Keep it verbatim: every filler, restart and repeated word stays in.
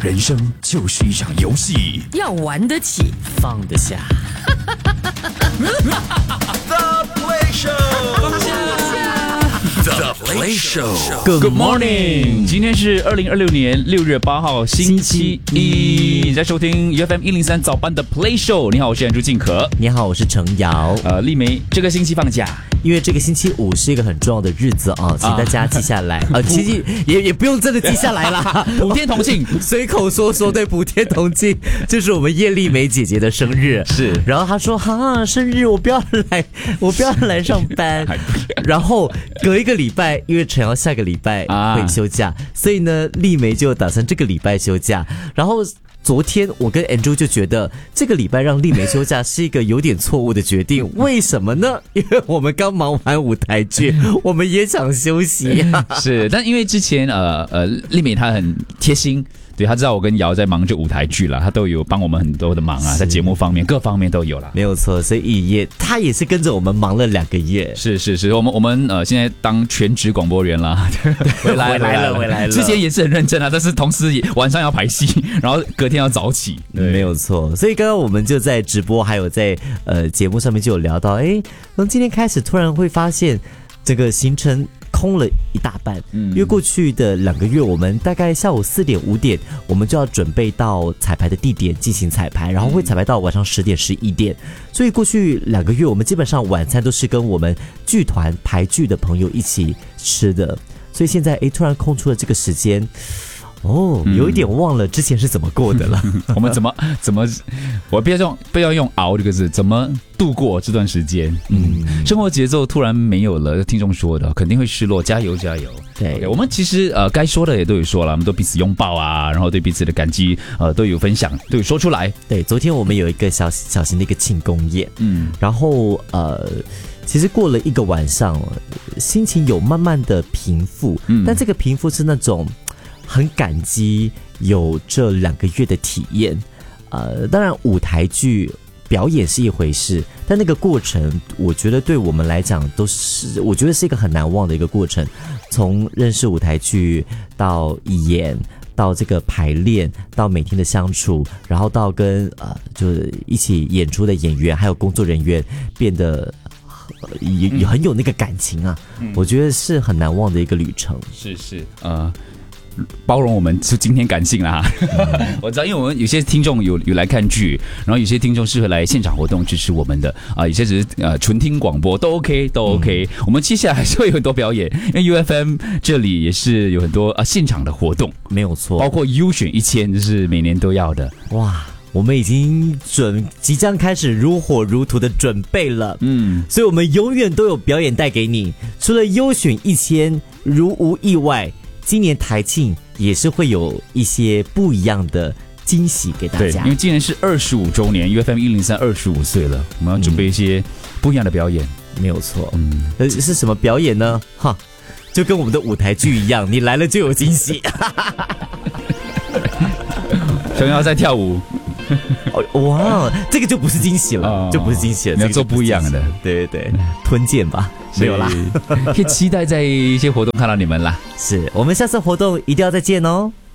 人生就是一场游戏， 要玩得起， 放得下。 The Play Show， 放下。 The Play Show。 Good morning， 今天是二零二六年六月八号，星期一。你在收听 U F M 一零三早班的 Play Show。你好，我是朱敬可。 你好，我是程瑶。 呃，丽梅，这个星期放假， 因为这个星期五是一个很重要的日子啊，请大家记下来。呃，其实也也不用真的记下来啦， 普天同庆， 随口说说，对，普天同庆，就是我们叶丽梅姐姐的生日。 是， 然后她说哈，生日我不要来，我不要来上班。然后隔一个礼拜，因为陈瑶下个礼拜会休假，啊、所以呢，丽梅就打算这个礼拜休假。然后昨天我跟 Andrew 就觉得这个礼拜让丽梅休假是一个有点错误的决定，为什么呢？因为我们刚忙完舞台剧，我们也想休息、啊。 是，但因为之前呃呃，丽梅她很贴心。对，他知道我跟瑶在忙着舞台剧啦，他都有帮我们很多的忙啊，在节目方面各方面都有啦。 没有错，所以也他也是跟着我们忙了两个月。 是是是，我们我们呃现在当全职广播员啦， 回来回来了回来了。 之前也是很认真啊，但是同时也晚上要排戏，然后隔天要早起。 没有错，所以刚刚我们就在直播还有在呃节目上面就有聊到，哎，从今天开始突然会发现这个行程空了一大半，嗯，因为过去的两个月，我们大概下午四点五点，我们就要准备到彩排的地点进行彩排，然后会彩排到晚上十点十一点，所以过去两个月，我们基本上晚餐都是跟我们剧团排剧的朋友一起吃的，所以现在哎，突然空出了这个时间。哦，有一点忘了之前是怎么过的了。 嗯、我们怎么怎么，我不要用不要用熬这个字，怎么度过这段时间？嗯，生活节奏突然没有了，听众说的肯定会失落，加油加油。 对， okay, 我们其实呃该说的也都有说了，我们都彼此拥抱啊，然后对彼此的感激呃都有分享，都有说出来。 对，昨天我们有一个小小型的一个庆功宴，嗯，然后呃。其实过了一个晚上，心情有慢慢的平复，嗯，但这个平复是那种很感激有这两个月的体验。呃，当然舞台剧表演是一回事，但那个过程，我觉得对我们来讲都是，我觉得是一个很难忘的一个过程。从认识舞台剧到演，到这个排练，到每天的相处，然后到跟呃，就是一起演出的演员还有工作人员变得。也也很有那个感情啊、嗯，我觉得是很难忘的一个旅程。 是是，呃，包容我们是今天感性啦。嗯、我知道，因为我们有些听众有有来看剧，然后有些听众是会来现场活动支持我们的啊、呃，有些只是呃纯听广播都 OK 都 OK、嗯。我们接下来还是会有很多表演，因为 U F M 这里也是有很多啊、呃、现场的活动， 没有错， 包括优选一千，就是每年都要的。 哇！我们已经准即将开始如火如荼的准备了，嗯，所以我们永远都有表演带给你。除了优选一千，如无意外，今年台庆也是会有一些不一样的惊喜给大家。 对，因为今年是二十五周年 ，U F M 一零三二十五岁了，我们要准备一些不一样的表演， 嗯、没有错。嗯，呃，是什么表演呢？哈，就跟我们的舞台剧一样，你来了就有惊喜。 想要在跳舞。 哇，这个就不是惊喜了，哦、就不是惊喜了。 你要做不一样的， 对对对，吞剑吧，没有啦。 可以期待在一些活动看到你们啦。 是我们下次活动一定要再见哦。